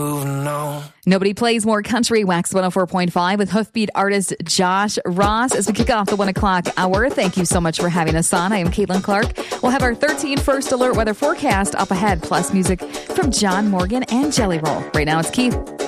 Nobody plays more country. Wax 104.5 with hoofbeat artist Josh Ross as we kick off the 1 o'clock hour. Thank you so much for having us on. I am Caitlin Clark. We'll have our 13 first alert weather forecast up ahead, plus music from John Morgan and Jelly Roll. Right now it's Keith.